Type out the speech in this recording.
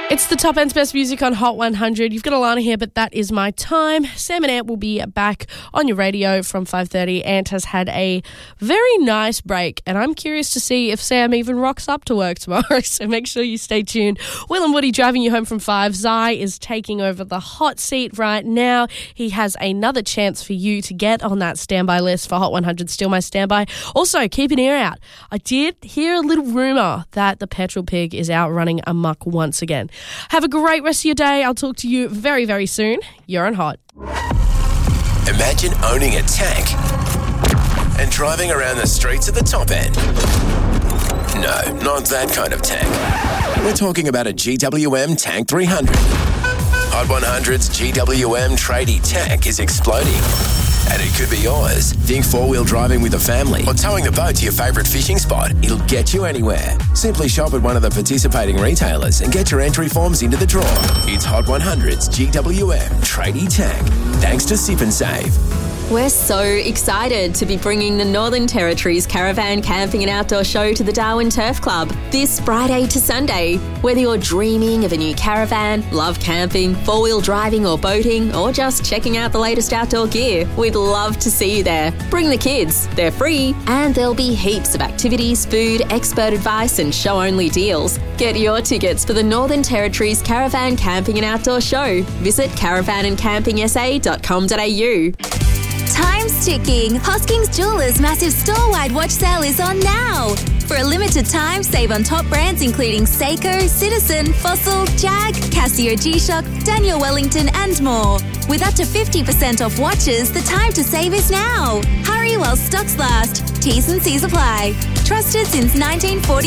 It's the top end's best music on Hot 100. You've got Alana here, but that is my time. Sam and Ant will be back on your radio from 5:30. Ant has had a very nice break, and I'm curious to see if Sam even rocks up to work tomorrow, so make sure you stay tuned. Will and Woody driving you home from 5. Zai is taking over the hot seat right now. He has another chance for you to get on that standby list for Hot 100, Still My Standby. Also, keep an ear out. I did hear a little rumour that the petrol pig is out running amok once again. Have a great rest of your day. I'll talk to you very, very soon. You're on Hot. Imagine owning a tank and driving around the streets at the top end. No, not that kind of tank. We're talking about a GWM Tank 300. Hot 100's GWM tradie tank is exploding. And it could be yours. Think four-wheel driving with a family or towing the boat to your favourite fishing spot. It'll get you anywhere. Simply shop at one of the participating retailers and get your entry forms into the draw. It's Hot 100's GWM Tradie Tank. Thanks to Sip and Save. We're so excited to be bringing the Northern Territory's Caravan Camping and Outdoor Show to the Darwin Turf Club this Friday to Sunday. Whether you're dreaming of a new caravan, love camping, four-wheel driving or boating, or just checking out the latest outdoor gear, we'd love to see you there. Bring the kids, they're free, and there'll be heaps of activities, food, expert advice and show-only deals. Get your tickets for the Northern Territory's Caravan Camping and Outdoor Show. Visit caravanandcampingsa.com.au. Time's ticking. Hoskings Jewelers' massive store-wide watch sale is on now. For a limited time, save on top brands including Seiko, Citizen, Fossil, Jag, Casio G-Shock, Daniel Wellington and more. With up to 50% off watches, the time to save is now. Hurry while stocks last. T's and C's apply. Trusted since 1940.